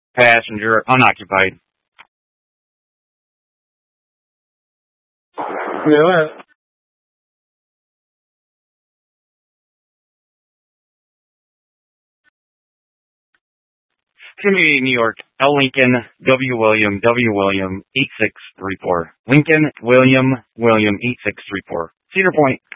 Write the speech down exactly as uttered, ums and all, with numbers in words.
Passenger unoccupied. Yeah. Community, New York. L. Lincoln, W. William, W. William, eight six three four. Lincoln, William, William, eight six three four. Cedar Point.